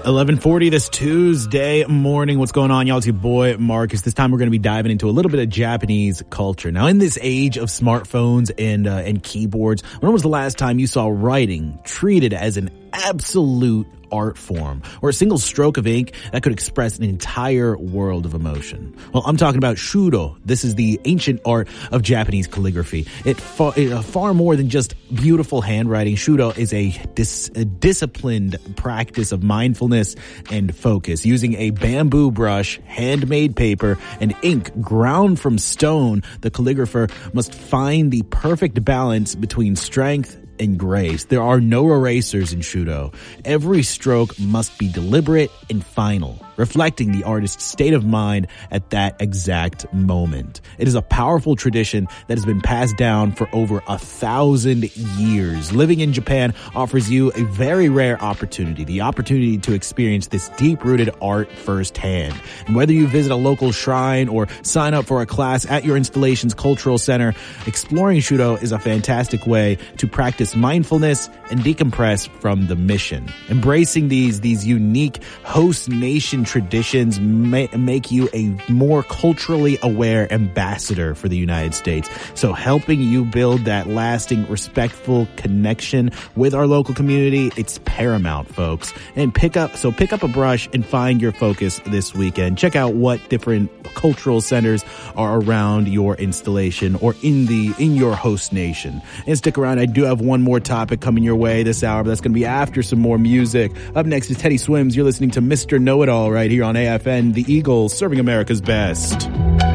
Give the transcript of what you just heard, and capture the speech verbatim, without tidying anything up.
eleven forty this Tuesday morning. What's going on, y'all? It's your boy Marcus. This time we're going to be diving into a little bit of Japanese culture. Now, in this age of smartphones and uh, and keyboards, when was the last time you saw writing treated as an absolute art form, or a single stroke of ink that could express an entire world of emotion? Well, I'm talking about Shudo. This is the ancient art of Japanese calligraphy. It far, it, uh, far more than just beautiful handwriting. Shudo is a, dis, a disciplined practice of mindfulness and focus. Using a bamboo brush, handmade paper, and ink ground from stone, the calligrapher must find the perfect balance between strength and grace. There are no erasers in Shudo. Every stroke must be deliberate and final, reflecting the artist's state of mind at that exact moment. It is a powerful tradition that has been passed down for over a thousand years. Living in Japan offers you a very rare opportunity, the opportunity to experience this deep-rooted art firsthand. And whether you visit a local shrine or sign up for a class at your installation's cultural center, exploring Shudo is a fantastic way to practice mindfulness and decompress from the mission. Embracing these, these unique host nation traditions may make you a more culturally aware ambassador for the United States. So helping you build that lasting, respectful connection with our local community, it's paramount, folks. And pick up, so pick up a brush and find your focus this weekend. Check out what different cultural centers are around your installation or in the, in your host nation. And stick around. I do have one more topic coming your way this hour, but that's going to be after some more music. Up next is Teddy Swims. You're listening to Mister Know-It-All right here on A F N, the Eagles, serving America's best.